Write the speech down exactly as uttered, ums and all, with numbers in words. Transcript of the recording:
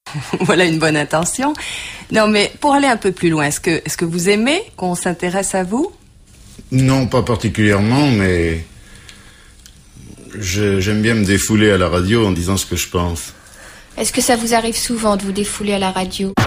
Voilà une bonne intention. Non, mais pour aller un peu plus loin, est-ce que, est-ce que vous aimez qu'on s'intéresse à vous? Non, pas particulièrement, mais je, j'aime bien me défouler à la radio en disant ce que je pense. Est-ce que ça vous arrive souvent de vous défouler à la radio?